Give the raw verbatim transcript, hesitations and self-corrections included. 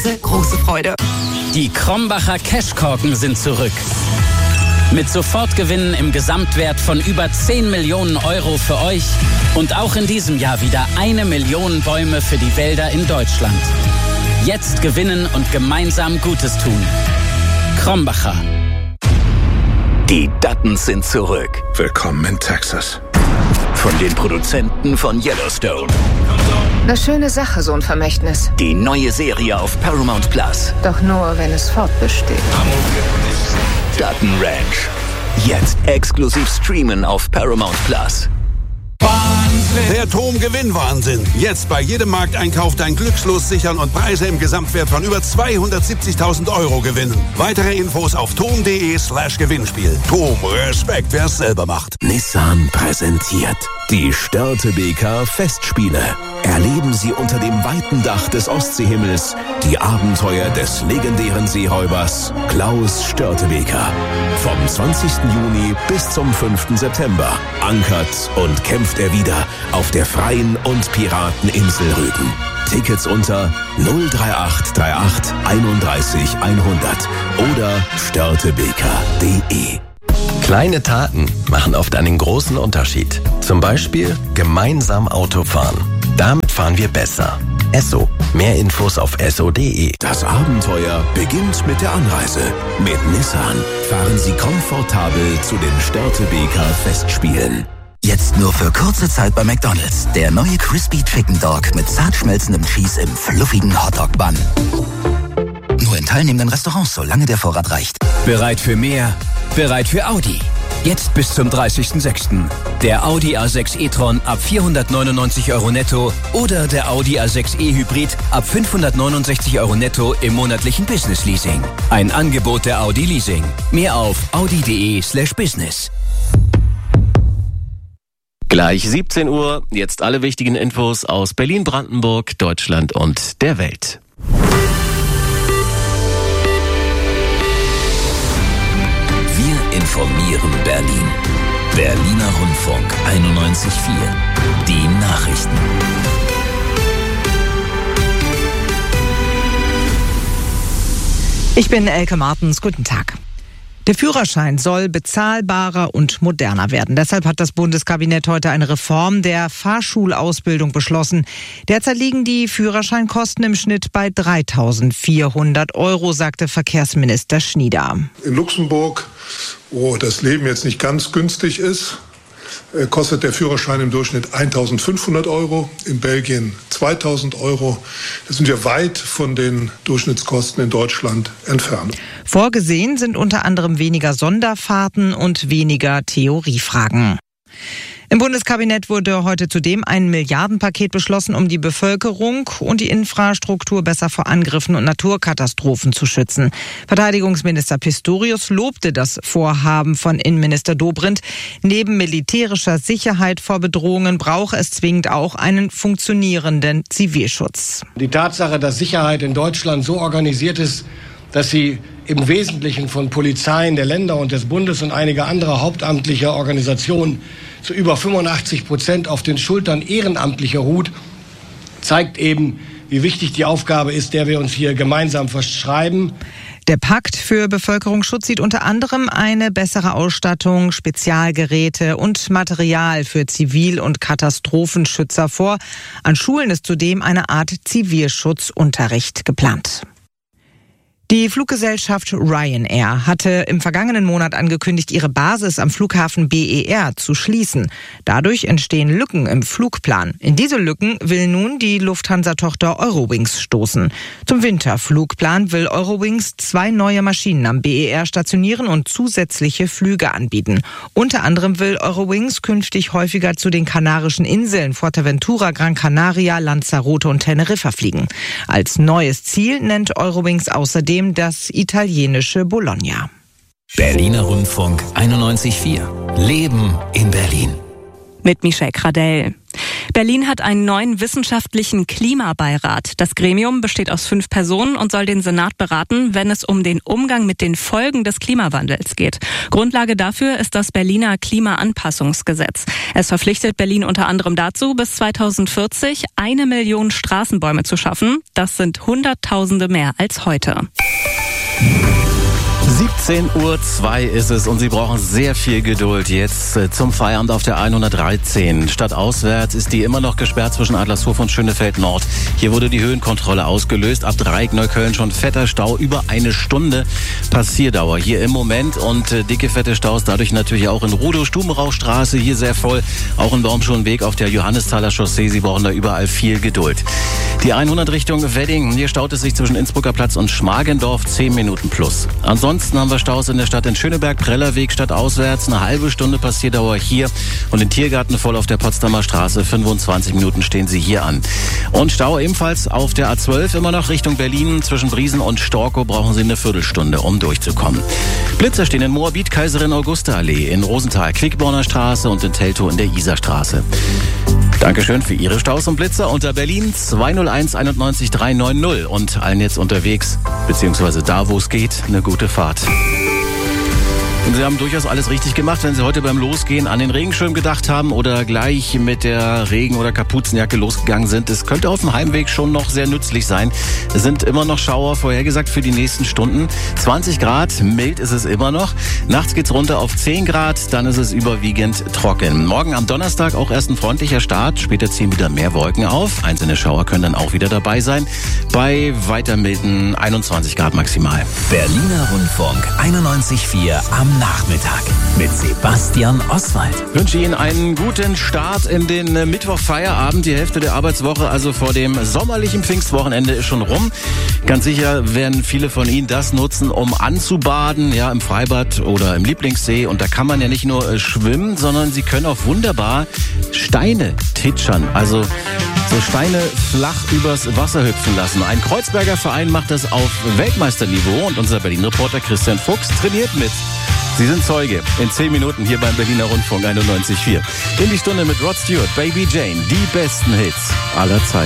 Reise, große Freude. Die Krombacher Cashkorken sind zurück. Mit Sofortgewinnen im Gesamtwert von über zehn Millionen Euro für euch und auch in diesem Jahr wieder eine Million Bäume für die Wälder in Deutschland. Jetzt gewinnen und gemeinsam Gutes tun. Krombacher. Die Duttons sind zurück. Willkommen in Texas. Von den Produzenten von Yellowstone. Eine schöne Sache, so ein Vermächtnis. Die neue Serie auf Paramount Plus. Doch nur, wenn es fortbesteht. Dutton Ranch. Jetzt exklusiv streamen auf Paramount Plus. Der Tom-Gewinn-Wahnsinn. Jetzt bei jedem Markteinkauf dein Glückslos sichern und Preise im Gesamtwert von über zweihundertsiebzigtausend Euro gewinnen. Weitere Infos auf tom.de slash Gewinnspiel. Tom, Respekt, wer es selber macht. Nissan präsentiert die Störtebeker Festspiele. Erleben Sie unter dem weiten Dach des Ostseehimmels die Abenteuer des legendären Seeräubers Klaus Störtebeker. Vom zwanzigsten Juni bis zum fünften September ankert und kämpft er wieder auf der freien und Pirateninsel Rügen. Tickets unter null drei acht drei acht einunddreißig hundert oder störtebeker punkt de. Kleine Taten machen oft einen großen Unterschied. Zum Beispiel gemeinsam Auto fahren. Damit fahren wir besser. Esso. Mehr Infos auf esso punkt de. Das Abenteuer beginnt mit der Anreise. Mit Nissan fahren Sie komfortabel zu den Störtebeker Festspielen. Jetzt nur für kurze Zeit bei McDonald's. Der neue Crispy Chicken Dog mit zart schmelzendem Cheese im fluffigen Hotdog-Bun. Nur in teilnehmenden Restaurants, solange der Vorrat reicht. Bereit für mehr? Bereit für Audi. Jetzt bis zum dreißigsten sechsten Der Audi A sechs e-tron ab vierhundertneunundneunzig Euro netto oder der Audi A sechs e-Hybrid ab fünfhundertneunundsechzig Euro netto im monatlichen Business Leasing. Ein Angebot der Audi Leasing. Mehr auf audi punkt de slash business. Gleich siebzehn Uhr, jetzt alle wichtigen Infos aus Berlin, Brandenburg, Deutschland und der Welt. Wir informieren Berlin. Berliner Rundfunk einundneunzig Komma vier. Die Nachrichten. Ich bin Elke Martens. Guten Tag. Der Führerschein soll bezahlbarer und moderner werden. Deshalb hat das Bundeskabinett heute eine Reform der Fahrschulausbildung beschlossen. Derzeit liegen die Führerscheinkosten im Schnitt bei dreitausendvierhundert Euro, sagte Verkehrsminister Schnieder. In Luxemburg, wo das Leben jetzt nicht ganz günstig ist, kostet der Führerschein im Durchschnitt eintausendfünfhundert Euro, in Belgien zweitausend Euro. Da sind wir weit von den Durchschnittskosten in Deutschland entfernt. Vorgesehen sind unter anderem weniger Sonderfahrten und weniger Theoriefragen. Im Bundeskabinett wurde heute zudem ein Milliardenpaket beschlossen, um die Bevölkerung und die Infrastruktur besser vor Angriffen und Naturkatastrophen zu schützen. Verteidigungsminister Pistorius lobte das Vorhaben von Innenminister Dobrindt. Neben militärischer Sicherheit vor Bedrohungen braucht es zwingend auch einen funktionierenden Zivilschutz. Die Tatsache, dass Sicherheit in Deutschland so organisiert ist, dass sie im Wesentlichen von Polizeien der Länder und des Bundes und einiger anderer hauptamtlicher Organisationen zu über fünfundachtzig Prozent auf den Schultern Ehrenamtlicher ruht, zeigt eben, wie wichtig die Aufgabe ist, der wir uns hier gemeinsam verschreiben. Der Pakt für Bevölkerungsschutz sieht unter anderem eine bessere Ausstattung, Spezialgeräte und Material für Zivil- und Katastrophenschützer vor. An Schulen ist zudem eine Art Zivilschutzunterricht geplant. Die Fluggesellschaft Ryanair hatte im vergangenen Monat angekündigt, ihre Basis am Flughafen B E R zu schließen. Dadurch entstehen Lücken im Flugplan. In diese Lücken will nun die Lufthansa-Tochter Eurowings stoßen. Zum Winterflugplan will Eurowings zwei neue Maschinen am B E R stationieren und zusätzliche Flüge anbieten. Unter anderem will Eurowings künftig häufiger zu den Kanarischen Inseln Fuerteventura, Gran Canaria, Lanzarote und Teneriffa fliegen. Als neues Ziel nennt Eurowings außerdem das italienische Bologna. Berliner Rundfunk einundneunzig Komma vier. Leben in Berlin. Mit Michelle Gradell. Berlin hat einen neuen wissenschaftlichen Klimabeirat. Das Gremium besteht aus fünf Personen und soll den Senat beraten, wenn es um den Umgang mit den Folgen des Klimawandels geht. Grundlage dafür ist das Berliner Klimaanpassungsgesetz. Es verpflichtet Berlin unter anderem dazu, bis zweitausendvierzig eine Million Straßenbäume zu schaffen. Das sind Hunderttausende mehr als heute. siebzehn Uhr zwei ist es und Sie brauchen sehr viel Geduld jetzt zum Feierabend auf der hundertdreizehn. Stadtauswärts ist die immer noch gesperrt zwischen Adlershof und Schönefeld Nord. Hier wurde die Höhenkontrolle ausgelöst. Ab Dreieck Neukölln schon fetter Stau, über eine Stunde Passierdauer hier im Moment und äh, dicke fette Staus dadurch natürlich auch in Rudow-Stubenrauchstraße hier sehr voll. Auch in Baumschulenweg auf der Johannesthaler Chaussee. Sie brauchen da überall viel Geduld. Die hundert Richtung Wedding. Hier staut es sich zwischen Innsbrucker Platz und Schmargendorf zehn Minuten plus. Ansonsten haben wir Staus in der Stadt in Schöneberg, Prellerweg, stadtauswärts, eine halbe Stunde Passierdauer hier und den Tiergarten voll auf der Potsdamer Straße, fünfundzwanzig Minuten stehen Sie hier an. Und Stau ebenfalls auf der A zwölf, immer noch Richtung Berlin, zwischen Briesen und Storkow brauchen Sie eine Viertelstunde, um durchzukommen. Blitzer stehen in Moabit, Kaiserin Augusta Allee, in Rosenthal, Quickborner Straße und in Teltow in der Isarstraße. Dankeschön für Ihre Staus und Blitzer unter Berlin zwei null eins einundneunzig dreihundertneunzig und allen jetzt unterwegs, beziehungsweise da, wo es geht, eine gute Fahrt. Und Sie haben durchaus alles richtig gemacht, wenn Sie heute beim Losgehen an den Regenschirm gedacht haben oder gleich mit der Regen- oder Kapuzenjacke losgegangen sind. Es könnte auf dem Heimweg schon noch sehr nützlich sein. Es sind immer noch Schauer vorhergesagt für die nächsten Stunden. zwanzig Grad, mild ist es immer noch. Nachts geht's runter auf zehn Grad, dann ist es überwiegend trocken. Morgen am Donnerstag auch erst ein freundlicher Start. Später ziehen wieder mehr Wolken auf. Einzelne Schauer können dann auch wieder dabei sein. Bei weiter milden einundzwanzig Grad maximal. Berliner Rundfunk einundneunzig Komma vier am Nachmittag mit Sebastian Oswald. Ich wünsche Ihnen einen guten Start in den Mittwochfeierabend. Die Hälfte der Arbeitswoche, also vor dem sommerlichen Pfingstwochenende, ist schon rum. Ganz sicher werden viele von Ihnen das nutzen, um anzubaden, ja, im Freibad oder im Lieblingssee. Und da kann man ja nicht nur äh, schwimmen, sondern Sie können auch wunderbar Steine titschern. Also so Steine flach übers Wasser hüpfen lassen. Ein Kreuzberger Verein macht das auf Weltmeisterniveau und unser Berlin-Reporter Christian Fuchs trainiert mit. Sie sind Zeuge in zehn Minuten hier beim Berliner Rundfunk einundneunzig Komma vier. In die Stunde mit Rod Stewart, Baby Jane, die besten Hits aller Zeiten.